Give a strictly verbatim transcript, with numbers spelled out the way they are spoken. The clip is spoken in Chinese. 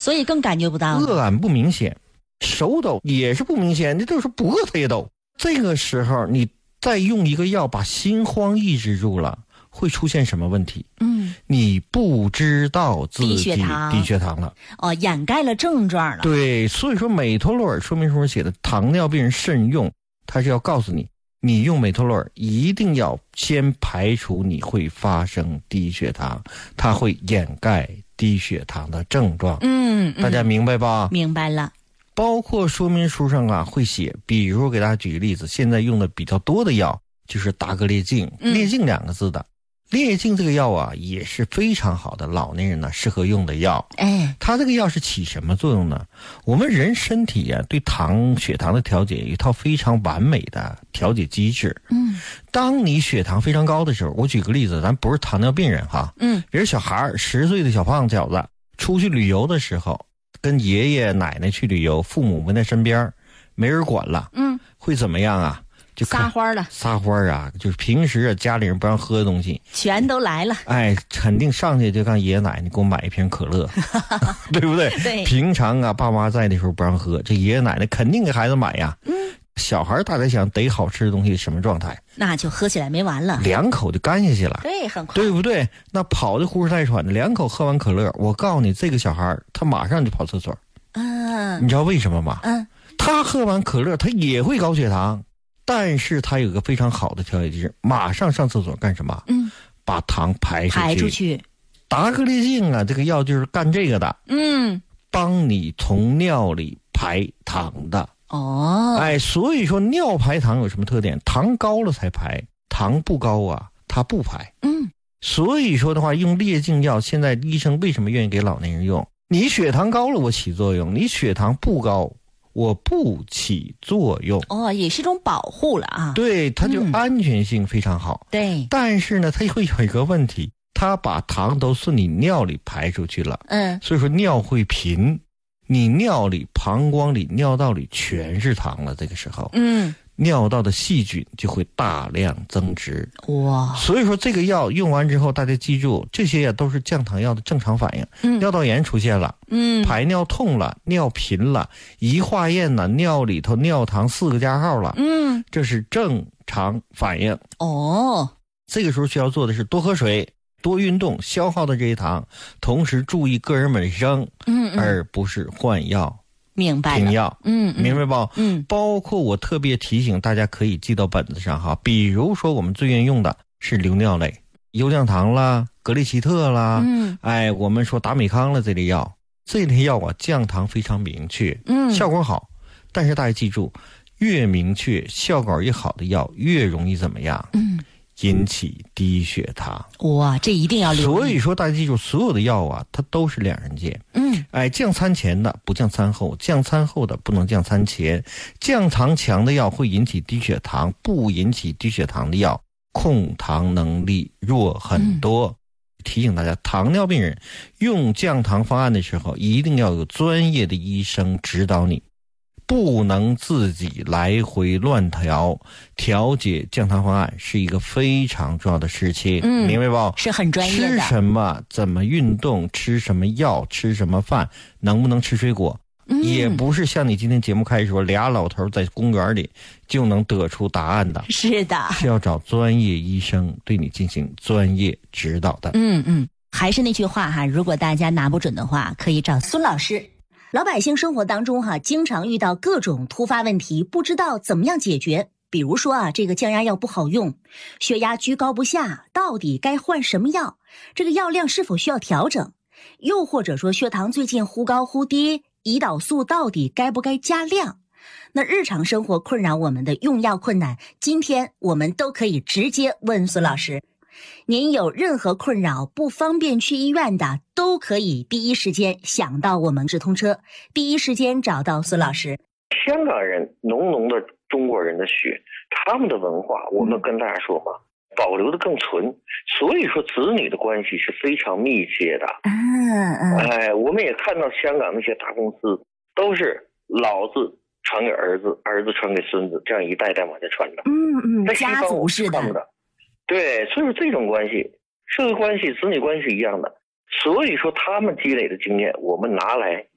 所以更感觉不到饿感不明显，手抖也是不明显，你就是不饿它也抖。这个时候你再用一个药把心慌抑制住了，会出现什么问题？嗯，你不知道自己低血糖低血糖了， 哦，掩盖了症状了。 对，所以说美托洛尔说明书上写的糖尿病人慎用，它是要告诉你，你用美托洛尔一定要先排除你会发生低血糖，它会掩盖低血糖的症状。嗯，大家明白吧？ 明白了。 包括说明书上啊会写，比如给大家举个例子，现在用的比较多的药就是达格列净，列净两个字的。列净这个药啊也是非常好的老年人呢适合用的药。哎，它这个药是起什么作用呢？我们人身体啊对糖血糖的调节有一套非常完美的调节机制。嗯，当你血糖非常高的时候，我举个例子，咱不是糖尿病人哈，嗯，比如小孩十岁的小胖小子出去旅游的时候，跟爷爷奶奶去旅游，父母没在身边，没人管了，嗯，会怎么样啊？就撒欢了， 撒欢啊！就是平时啊，家里人不让喝的东西， 全都来了。 哎，肯定上去就让爷爷奶奶给我买一瓶可乐，对不对？ 对。 平常啊，爸妈在的时候不让喝，这爷爷奶奶肯定给孩子买呀。嗯。小孩大家想得好吃的东西什么状态？ 那就喝起来没完了， 两口就干下去了。 对，很快， 对不对？那跑的呼哧带喘的，两口喝完可乐，我告诉你，这个小孩他马上就跑厕所。嗯。你知道为什么吗？嗯。他喝完可乐，他也会高血糖。但是它有个非常好的调节机制，马上上厕所干什么？嗯，把糖排出去。 排出去。 达格列净啊，这个药就是干这个的。嗯，帮你从尿里排糖的。哦，哎，所以说尿排糖有什么特点？糖高了才排，糖不高啊，它不排。嗯，所以说的话，用列净药，现在医生为什么愿意给老年人用？你血糖高了，我起作用；你血糖不高，我不起作用。 哦，也是一种保护了啊。 对，它就安全性非常好。 嗯、对， 但是呢，它会有一个问题，它把糖都顺你尿里排出去了。嗯，所以说尿会频，你尿里、膀胱里、尿道里全是糖了。这个时候，嗯，尿道的细菌就会大量增殖。哇！所以说这个药用完之后，大家记住，这些呀都是降糖药的正常反应。嗯，尿道炎出现了，嗯，排尿痛了，尿频了，一化验呢，尿里头尿糖四个加号了。嗯，这是正常反应。哦，这个时候需要做的是多喝水、多运动，消耗的这些糖，同时注意个人卫生，嗯，嗯而不是换药。 明白了， 停药， 嗯， 明白吧？嗯，包括我特别提醒大家，可以记到本子上哈。比如说，我们最愿意用的是利尿类，优降糖啦、格列齐特啦，嗯，哎，我们说达美康了这类药，这类药啊，降糖非常明确，嗯，效果好。但是大家记住，越明确、效果越好的药，越容易怎么样？嗯。引起低血糖。 哇，这一定要留意。 所以说大家记住，所有的药啊，它都是两刃剑。嗯，哎，降餐前的不降餐后，降餐后的不能降餐前。降糖强的药会引起低血糖，不引起低血糖的药控糖能力弱很多。嗯，提醒大家，糖尿病人用降糖方案的时候，一定要有专业的医生指导你。不能自己来回乱调，调节降糖方案是一个非常重要的事情，嗯，明白吧？ 是很专业的。 吃什么，怎么运动，吃什么药，吃什么饭，能不能吃水果，嗯，也不是像你今天节目开始说，俩老头在公园里就能得出答案的。 是的， 是要找专业医生对你进行专业指导的。 嗯嗯，还是那句话哈，如果大家拿不准的话，可以找孙老师。老百姓生活当中哈、啊，经常遇到各种突发问题，不知道怎么样解决。比如说啊，这个降压药不好用，血压居高不下，到底该换什么药？这个药量是否需要调整？又或者说血糖最近忽高忽低，胰岛素到底该不该加量？那日常生活困扰我们的用药困难，今天我们都可以直接问孙老师。您有任何困扰不方便去医院的，都可以第一时间想到我们直通车，第一时间找到孙老师。 香港人浓浓的中国人的血，他们的文化我们跟大家说嘛，保留的更纯，所以说子女的关系是非常密切的。嗯嗯，哎，我们也看到香港那些大公司都是老子传给儿子，儿子传给孙子，这样一代代往下传的。 嗯嗯，家族式的。 对，所以说这种关系，社会关系、子女关系是一样的。所以说他们积累的经验，我们拿来